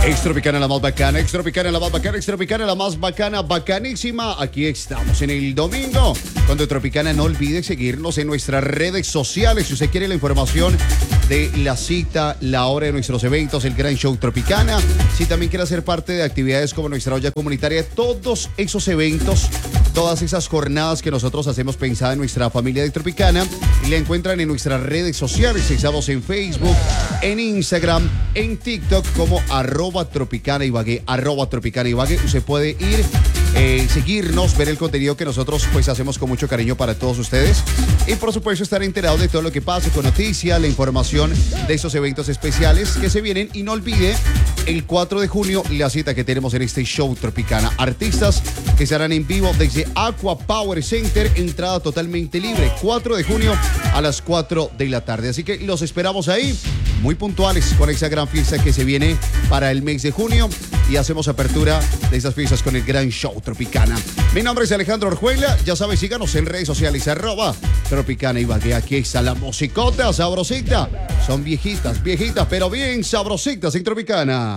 Extropicana la más bacana, Extropicana la más bacana, Extropicana la más bacana, bacanísima. Aquí estamos en el domingo. Cuando Tropicana, no olvide seguirnos en nuestras redes sociales. Si usted quiere la información de la cita, la hora de nuestros eventos, el gran show Tropicana. Si también quiere hacer parte de actividades como nuestra olla comunitaria, todos esos eventos, todas esas jornadas que nosotros hacemos pensada en nuestra familia de Tropicana, y la encuentran en nuestras redes sociales. Estamos en Facebook, en Instagram, en TikTok como @Tropicana Ibagué, @Tropicana Ibagué. Usted puede ir, seguirnos, ver el contenido que nosotros pues hacemos con mucho cariño para todos ustedes, y por supuesto estar enterado de todo lo que pasa con noticias, la información de esos eventos especiales que se vienen. Y no olvide el 4 de junio la cita que tenemos en este show Tropicana, artistas que estarán en vivo desde Aqua Power Center, entrada totalmente libre, 4 de junio a las 4 de la tarde, así que los esperamos ahí, muy puntuales con esa gran fiesta que se viene para el mes de junio, y hacemos apertura de esas fiestas con el gran show Tropicana. Mi nombre es Alejandro Orjuela, ya sabes, síganos en redes sociales, @Tropicana Ibagué. Aquí está la musicota sabrosita, son viejitas, pero bien sabrositas en Tropicana.